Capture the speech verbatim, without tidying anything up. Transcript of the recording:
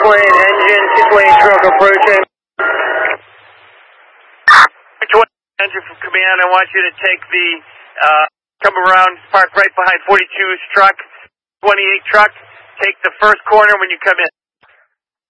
six-lane engine, six-lane truck approaching. Engine from command, I want you to take the, uh, come around, park right behind forty-two's truck, twenty-eight truck, take the first corner when you come in.